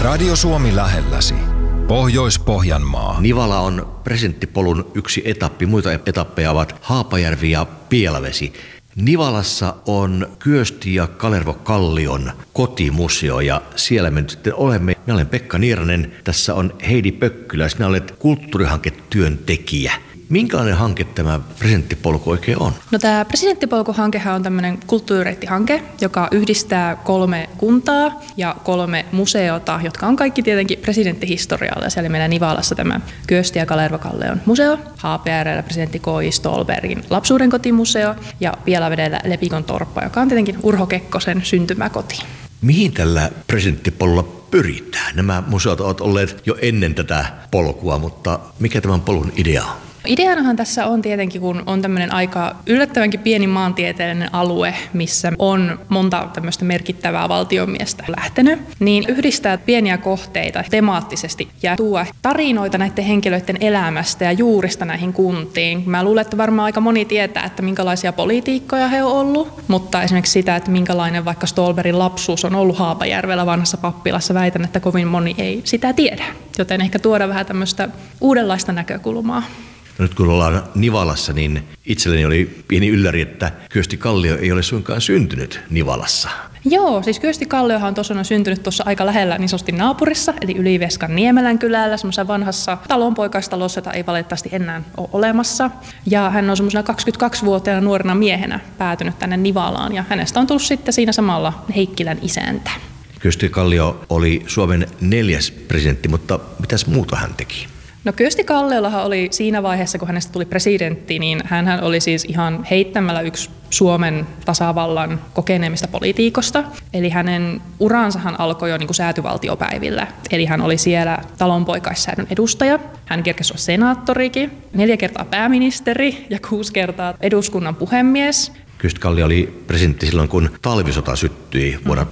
Radio Suomi lähelläsi. Pohjois-Pohjanmaa. Nivala on presidenttipolun yksi etappi. Muita etappeja ovat Haapajärvi ja Pielavesi. Nivalassa on Kyösti ja Kalervo Kallion kotimuseo ja siellä me nyt sitten olemme. Minä olen Pekka Niiranen, tässä on Heidi Pökkylä, sinä olet kulttuurihanketyöntekijä. Minkälainen hanke tämä presidenttipolku oikein on? No tämä presidenttipolkuhankehan on tämmöinen kulttuurireittihanke, joka yhdistää 3 kuntaa ja 3 museota, jotka on kaikki tietenkin presidenttihistorialla. Siellä meillä Nivalassa tämä Kyösti ja Kalervo Kallion museo, Haapajärvellä presidentti K.J. Ståhlbergin lapsuuden kotimuseo ja Pielavedellä Lepikon torppa, joka on tietenkin Urho Kekkosen syntymäkoti. Mihin tällä presidenttipolulla pyritään? Nämä museot ovat olleet jo ennen tätä polkua, mutta mikä tämän polun idea on? Ideanahan tässä on tietenkin, kun on tämmöinen aika yllättävänkin pieni maantieteellinen alue, missä on monta tämmöistä merkittävää valtionmiestä lähtenyt, niin yhdistää pieniä kohteita temaattisesti ja tuo tarinoita näiden henkilöiden elämästä ja juurista näihin kuntiin. Mä luulen, että varmaan aika moni tietää, että minkälaisia poliitikkoja he on ollut, mutta esimerkiksi sitä, että minkälainen vaikka Ståhlbergin lapsuus on ollut Haapajärvellä vanhassa pappilassa, väitän, että kovin moni ei sitä tiedä. Joten ehkä tuoda vähän tämmöistä uudenlaista näkökulmaa. Nyt kun ollaan Nivalassa, niin itselleni oli pieni ylläri, että Kyösti Kallio ei ole suinkaan syntynyt Nivalassa. Joo, siis Kyösti Kalliohan on tosiaan syntynyt tuossa aika lähellä niin sanotusti naapurissa, eli Yliveskan Niemelän kylällä, semmoisessa vanhassa talonpoikaistalossa, jota ei valitettavasti enää ole olemassa. Ja hän on semmoisena 22-vuotiaana nuorena miehenä päätynyt tänne Nivalaan, ja hänestä on tullut sitten siinä samalla Heikkilän isäntä. Kyösti Kallio oli Suomen 4. presidentti, mutta mitäs muuta hän teki? No Kyösti Kalliollahan oli siinä vaiheessa, kun hänestä tuli presidentti, niin hän oli siis ihan heittämällä yksi Suomen tasavallan kokeneemmista poliitikosta. Eli hänen uransahan alkoi jo niin kuin säätyvaltiopäivillä. Eli hän oli siellä talonpoikaissäädön edustaja. Hän kerkesi olla senaattorikin, 4 kertaa pääministeri ja 6 kertaa eduskunnan puhemies. Kyösti Kallio oli presidentti silloin, kun talvisota syttyi vuonna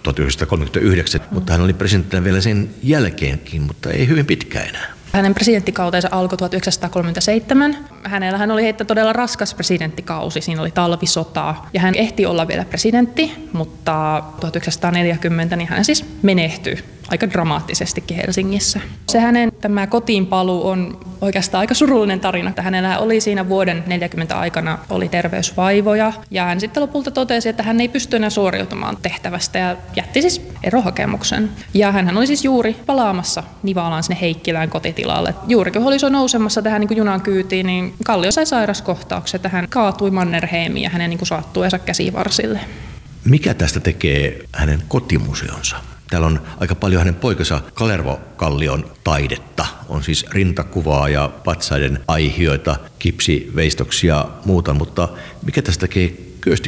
1939, mutta hän oli presidenttinä vielä sen jälkeenkin, mutta ei hyvin pitkään enää. Hänen presidenttikautensa alkoi 1937. Hänellähän oli todella raskas presidenttikausi. Siinä oli talvisota ja hän ehti olla vielä presidentti, mutta 1940 niin hän siis menehtyi aika dramaattisestikin Helsingissä. Se hänen tämä kotiinpaluu on oikeastaan aika surullinen tarina, että hänellä oli siinä vuoden 40 aikana oli terveysvaivoja ja hän sitten lopulta totesi, että hän ei pysty enää suoriutumaan tehtävästä ja jätti siis erohakemuksen. Ja hän oli siis juuri palaamassa Nivalaan sinne Heikkilän kotitilalle. Juuri kun oli nousemassa tähän niin kuin junan kyytiin, niin Kallio sai sairaskohtauksen, että hän kaatui Mannerheimiin ja hänen niin kuin saattueensa käsivarsille. Mikä tästä tekee hänen kotimuseonsa? Täällä on aika paljon hänen poikansa Kalervo Kallion taidetta. On siis rintakuvaa ja patsaiden aihioita, kipsiveistoksia ja muuta, mutta mikä tästä tekee Kyösti